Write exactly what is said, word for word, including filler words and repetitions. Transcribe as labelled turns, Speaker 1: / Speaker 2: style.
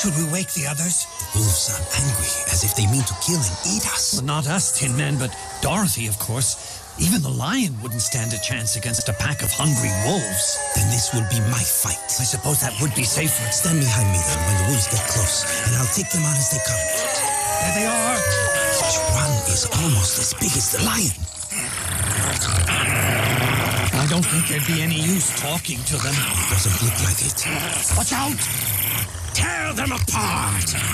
Speaker 1: Should we wake the others?
Speaker 2: Wolves are angry, as if they mean to kill and eat us.
Speaker 1: Well, not us, Tin Man, but Dorothy, of course. Even the lion wouldn't stand a chance against a pack of hungry wolves.
Speaker 2: Then this will be my fight.
Speaker 1: I suppose that would be safer.
Speaker 2: Stand behind me then when the wolves get close, and I'll take them on as they come.
Speaker 1: There they are.
Speaker 2: Each one is almost as big as the lion.
Speaker 1: I don't think there'd be any use talking to them.
Speaker 2: It doesn't look like it.
Speaker 1: Watch out!
Speaker 2: Tear them apart!